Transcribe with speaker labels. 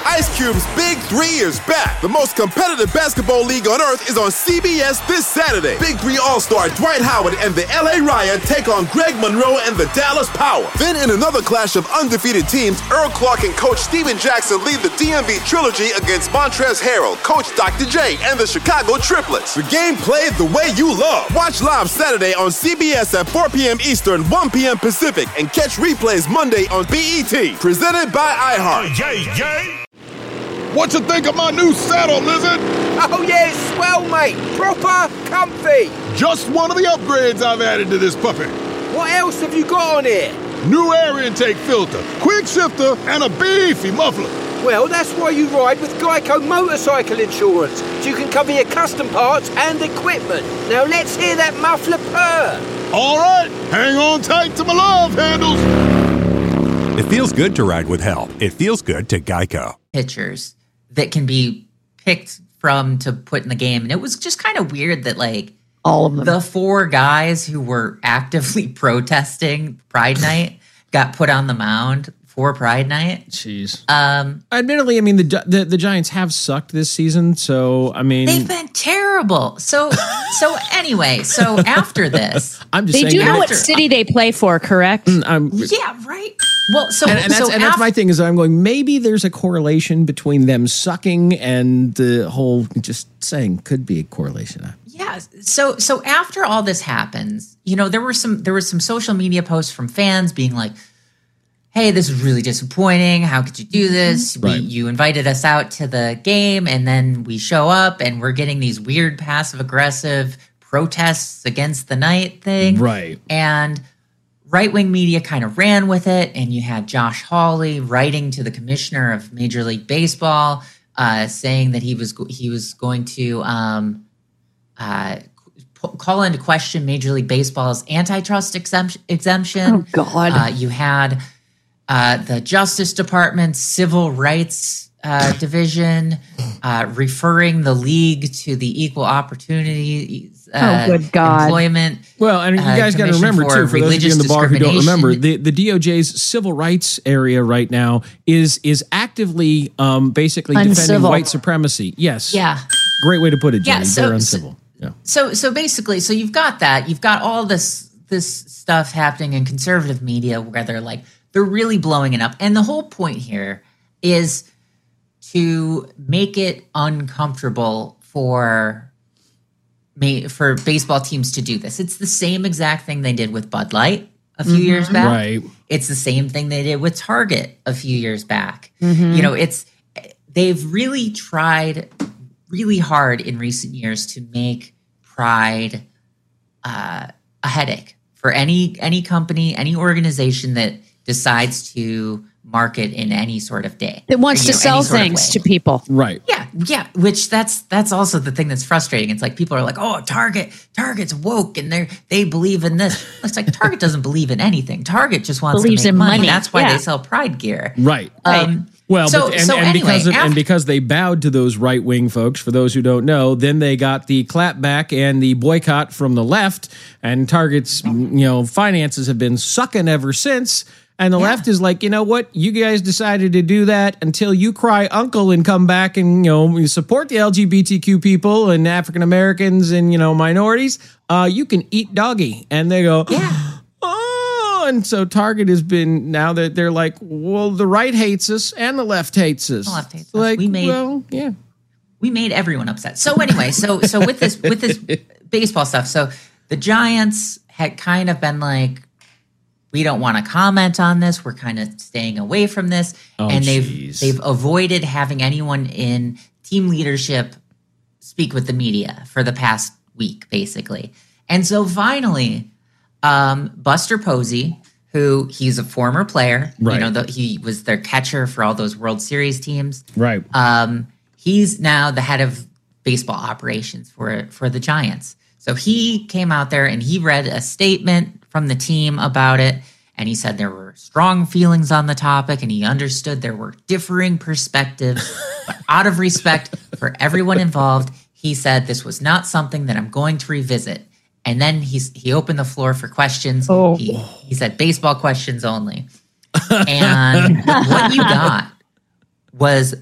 Speaker 1: Ice Cube's Big 3 is back. The most competitive basketball league on earth is on CBS this Saturday. Big 3 All-Star Dwight Howard and the LA Riot take on Greg Monroe and the Dallas Power. Then in another clash of undefeated teams, Earl Clark and Coach Steven Jackson lead the DMV Trilogy against Montrezl Harrell, Coach Dr. J, and the Chicago Triplets. The game played the way you love. Watch live Saturday on CBS at 4 p.m. Eastern, 1 p.m. Pacific, and catch replays Monday on BET. Presented by iHeart.
Speaker 2: What you think of my new saddle, Lizard?
Speaker 3: Oh yeah, it's swell, mate. Proper comfy.
Speaker 2: Just one of the upgrades I've added to this puppy.
Speaker 3: What else have you got on here?
Speaker 2: New air intake filter, quick shifter, and a beefy muffler.
Speaker 3: Well, that's why you ride with Geico Motorcycle Insurance, so you can cover your custom parts and equipment. Now let's hear that muffler purr.
Speaker 2: All right, hang on tight to my love handles.
Speaker 4: It feels good to ride with help. It feels good to Geico.
Speaker 5: Pitchers that can be picked from to put in the game. And it was just kind of weird that, like,
Speaker 6: all of them,
Speaker 5: the 4 guys who were actively protesting Pride Night got put on the mound for Pride Night.
Speaker 7: Jeez. Admittedly, I mean, the Giants have sucked this season, so I mean,
Speaker 5: they've been terrible. So anyway, so after this,
Speaker 6: I'm just saying, they do know what city they play for, correct?
Speaker 5: Yeah, right. Well,
Speaker 7: that's my thing is I'm going, maybe there's a correlation between them sucking and the whole just saying could be a correlation.
Speaker 5: Yeah. So after all this happens, you know, there was some social media posts from fans being like, hey, this is really disappointing. How could you do this?
Speaker 7: Right.
Speaker 5: You invited us out to the game, and then we show up, and we're getting these weird passive-aggressive protests against the night thing.
Speaker 7: Right.
Speaker 5: And right-wing media kind of ran with it, and you had Josh Hawley writing to the commissioner of Major League Baseball saying that he was going to call into question Major League Baseball's antitrust exemption.
Speaker 6: Oh, God.
Speaker 5: You had the Justice Department's Civil Rights Division referring the league to the Equal Opportunity
Speaker 6: good God.
Speaker 5: Employment.
Speaker 7: Well, and you guys got to remember, too, for those of you in the bar who don't remember, the DOJ's civil rights area right now is actively basically defending white supremacy. Yes.
Speaker 5: Yeah.
Speaker 7: Great way to put it, Jenny.
Speaker 5: Yeah,
Speaker 7: They're uncivil.
Speaker 5: So basically, so you've got that. You've got all this stuff happening in conservative media where they're really blowing it up. And the whole point here is to make it uncomfortable for baseball teams to do this. It's the same exact thing they did with Bud Light a few years back.
Speaker 7: Right.
Speaker 5: It's the same thing they did with Target a few years back.
Speaker 6: Mm-hmm.
Speaker 5: You know, they've really tried really hard in recent years to make Pride a headache for any company, any organization that decides to market in any sort of day.
Speaker 6: That wants to sell things to people.
Speaker 7: Right.
Speaker 5: Yeah. Which that's also the thing that's frustrating. It's like people are like, oh, Target's woke and they believe in this. It's like Target doesn't believe in anything. Target just wants
Speaker 6: believes
Speaker 5: to make
Speaker 6: in
Speaker 5: money.
Speaker 6: money.
Speaker 5: That's why they sell Pride gear.
Speaker 7: Right. Well, because they bowed to those right-wing folks, for those who don't know, then they got the clapback and the boycott from the left, and Target's finances have been sucking ever since. And the left is like, you know what? You guys decided to do that until you cry uncle and come back and, you support the LGBTQ people and African Americans and, minorities. You can eat doggy. And they go, oh. And so Target has been, now that they're like, well, the right hates us and the left hates us.
Speaker 5: The left hates us.
Speaker 7: Like,
Speaker 5: We made everyone upset. So anyway, so with this baseball stuff, so the Giants had kind of been like, we don't want to comment on this. We're kind of staying away from this. And they've avoided having anyone in team leadership speak with the media for the past week, basically. And so finally, Buster Posey, who he's a former player,
Speaker 7: right.
Speaker 5: He was their catcher for all those World Series teams.
Speaker 7: Right.
Speaker 5: He's now the head of baseball operations for the Giants. So he came out there and he read a statement from the team about it. And he said there were strong feelings on the topic and he understood there were differing perspectives. But out of respect for everyone involved, he said this was not something that I'm going to revisit. And then he opened the floor for questions.
Speaker 6: Oh.
Speaker 5: He said baseball questions only. And what you got was